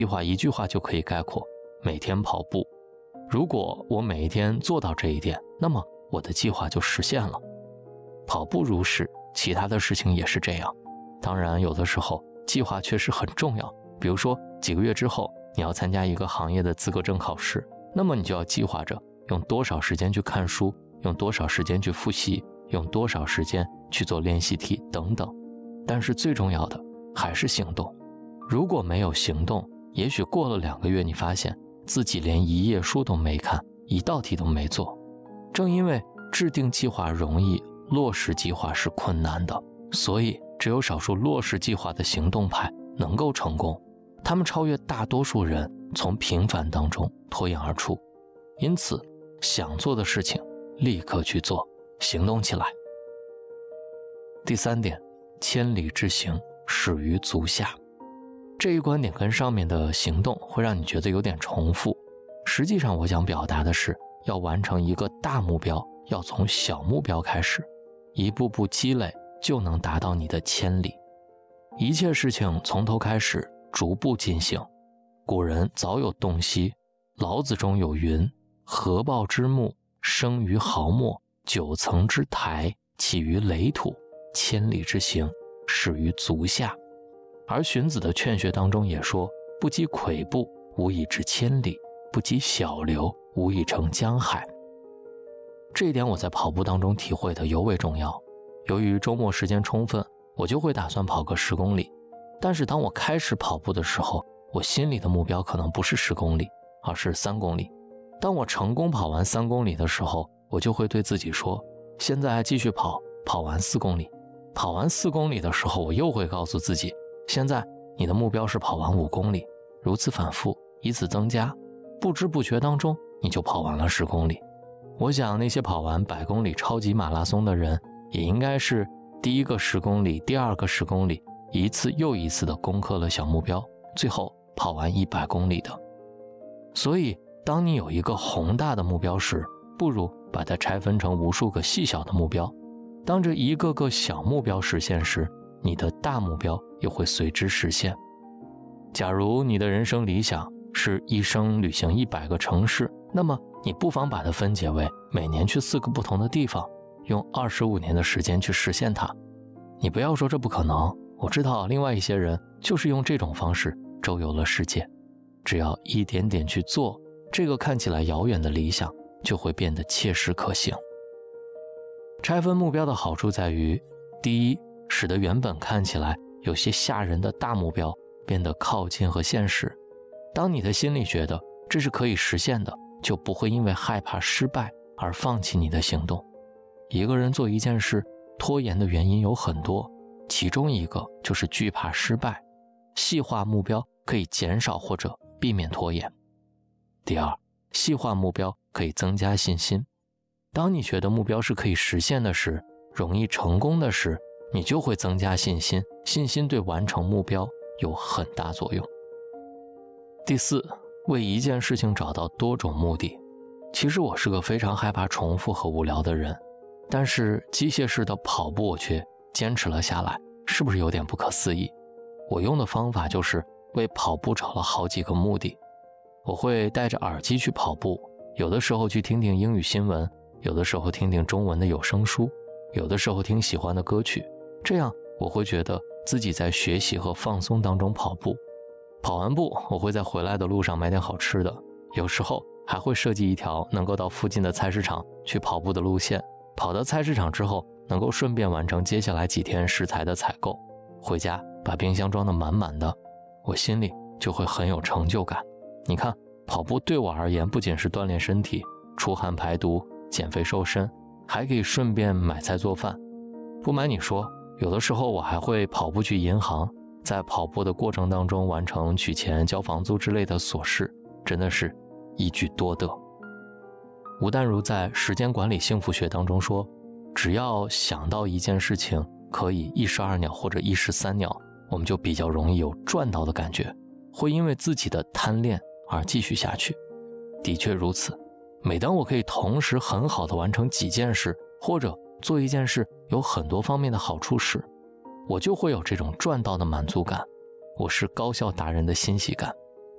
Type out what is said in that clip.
计划一句话就可以概括：每天跑步。如果我每一天做到这一点，那么我的计划就实现了。跑步如是，其他的事情也是这样。当然，有的时候计划确实很重要。比如说，几个月之后你要参加一个行业的资格证考试，那么你就要计划着用多少时间去看书，用多少时间去复习，用多少时间去做练习题等等。但是最重要的还是行动。如果没有行动，也许过了2个月，你发现自己连1页书都没看，1道题都没做。正因为制定计划容易，落实计划是困难的，所以只有少数落实计划的行动派能够成功。他们超越大多数人，从平凡当中脱颖而出。因此，想做的事情立刻去做，行动起来。第3点，千里之行，始于足下。这一观点跟上面的行动会让你觉得有点重复，实际上我想表达的是，要完成一个大目标，要从小目标开始，一步步积累，就能达到你的千里。一切事情从头开始，逐步进行。古人早有洞悉，老子中有云：合抱之木，生于毫末，9层之台，起于垒土，千里之行，始于足下。而荀子的劝学当中也说：不积跬步，无以至千里；不积小流，无以成江海。这一点我在跑步当中体会的尤为重要。由于周末时间充分，我就会打算跑个10公里。但是当我开始跑步的时候，我心里的目标可能不是10公里，而是3公里。当我成功跑完3公里的时候，我就会对自己说：现在继续跑，跑完4公里。跑完4公里的时候，我又会告诉自己：现在你的目标是跑完5公里。如此反复，以此增加，不知不觉当中你就跑完了10公里。我想那些跑完100公里超级马拉松的人，也应该是第一个10公里，第二个10公里，一次又一次的攻克了小目标，最后跑完100公里的。所以当你有一个宏大的目标时，不如把它拆分成无数个细小的目标。当这一个个小目标实现时，你的大目标也会随之实现。假如你的人生理想是一生旅行100个城市，那么你不妨把它分解为每年去4个不同的地方，用25年的时间去实现它。你不要说这不可能，我知道另外一些人就是用这种方式周游了世界。只要一点点去做，这个看起来遥远的理想就会变得切实可行。拆分目标的好处在于，第一，使得原本看起来有些吓人的大目标变得靠近和现实。当你的心里觉得这是可以实现的，就不会因为害怕失败而放弃你的行动。一个人做一件事拖延的原因有很多，其中一个就是惧怕失败。细化目标可以减少或者避免拖延。第二，细化目标可以增加信心。当你觉得目标是可以实现的时，容易成功的时，你就会增加信心，信心对完成目标有很大作用。第四，为一件事情找到多种目的。其实我是个非常害怕重复和无聊的人，但是机械式的跑步我却坚持了下来，是不是有点不可思议？我用的方法就是为跑步找了好几个目的。我会戴着耳机去跑步，有的时候去听听英语新闻，有的时候听听中文的有声书，有的时候听喜欢的歌曲。这样我会觉得自己在学习和放松当中跑步。跑完步，我会在回来的路上买点好吃的，有时候还会设计一条能够到附近的菜市场去跑步的路线。跑到菜市场之后，能够顺便完成接下来几天食材的采购，回家把冰箱装得满满的，我心里就会很有成就感。你看，跑步对我而言不仅是锻炼身体、出汗排毒、减肥瘦身，还可以顺便买菜做饭。不瞒你说，有的时候我还会跑步去银行，在跑步的过程当中完成取钱、交房租之类的琐事，真的是一举多得。吴淡如在《时间管理幸福学》当中说，只要想到一件事情可以一石二鸟或者一石三鸟，我们就比较容易有赚到的感觉，会因为自己的贪恋而继续下去。的确如此，每当我可以同时很好的完成几件事，或者做一件事有很多方面的好处时，我就会有这种赚到的满足感，我是高效达人的欣喜感。